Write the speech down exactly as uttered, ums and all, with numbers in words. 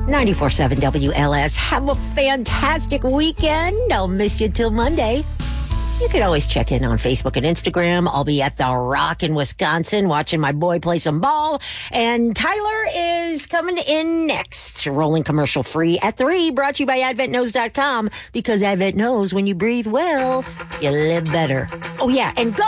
ninety-four point seven W L S. Have a fantastic weekend. I'll miss you till Monday. You can always check in on Facebook and Instagram. I'll be at the Rock in Wisconsin watching my boy play some ball. And Tyler is coming in next. Rolling commercial free at three. Brought to you by Advent Knows dot com. Because Advent knows when you breathe well, you live better. Oh, yeah. And go